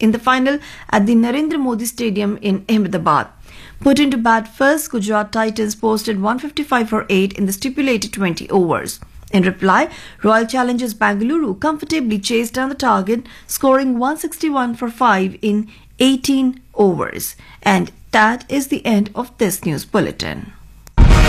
in the final at the Narendra Modi Stadium in Ahmedabad. Put into bat first, Gujarat Titans posted 155 for 8 in the stipulated 20 overs. In reply, Royal Challengers Bangalore comfortably chased down the target, scoring 161 for 5 in 18 overs. And that is the end of this news bulletin.